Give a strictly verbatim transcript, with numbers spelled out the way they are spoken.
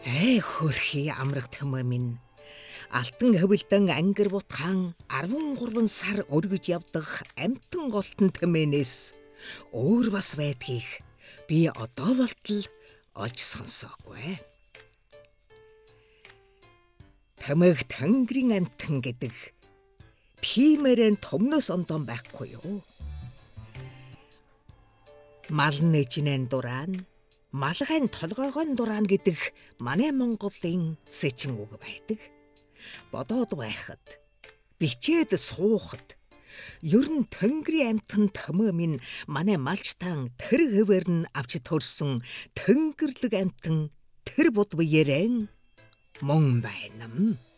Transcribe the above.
Эй хөрхий амрах төмөө минь. Алтан хөвөлдөн ангир бутхан арван гурван сар өргөж явдах амтан голтон төмөнөөс өөр бас байдгийг би одоо болтол олж сонсоогүй. Тамиг Тэнгэрийн амтан гэдэг тиймэрэн томноос ондон байхгүй юу? Мал нэжнэн дурaan, малгайн толгойгон дурaan гэдэг манай Монголын сэчин үг байдаг. Бодоод байхад, бичээд суухад, ер нь Тэнгэрийн амтан төмөө минь манай малчтан тэр хэвээр нь авч төрсөн тэнгэрлэг амтан тэр буд биеэрэн мөн байна.